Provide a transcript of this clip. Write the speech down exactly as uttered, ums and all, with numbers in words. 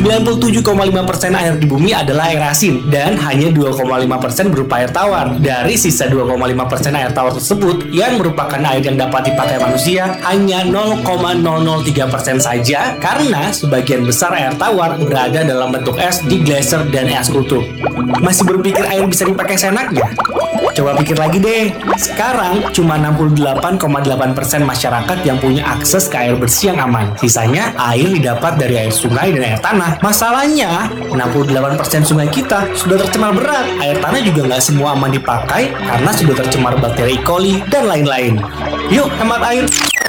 sembilan puluh tujuh koma lima persen air di bumi adalah air asin dan hanya dua koma lima persen berupa air tawar. Dari sisa dua koma lima persen air tawar tersebut yang merupakan air yang dapat dipakai manusia hanya nol koma nol nol tiga persen saja, karena sebagian besar air tawar berada dalam bentuk es di geyser dan es kutub. Masih berpikir air bisa dipakai seenaknya? Coba pikir lagi deh. Sekarang cuma enam puluh delapan koma delapan persen masyarakat yang punya akses ke air bersih yang aman. Sisanya air didapat dari air sungai dan air tanah. Masalahnya, enam puluh delapan persen sungai kita sudah tercemar berat. Air tanah juga nggak semua aman dipakai karena sudah tercemar bakteri E. coli dan lain-lain. Yuk, hemat air!